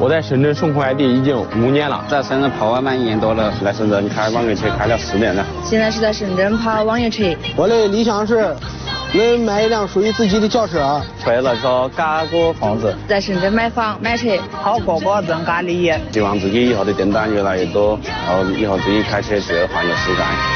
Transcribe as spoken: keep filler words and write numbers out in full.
我在深圳送快递已经五年了， 在深圳跑外卖一年多了，来深圳开网约车开了十年了。 现在是在深圳跑网约车。 我的理想是能买一辆属于自己的轿车， 为了说改个房子， 在深圳买房买车， 好过过增加利益。 希望自己以后的订单越来越多，然后以后自己开车去环游世界。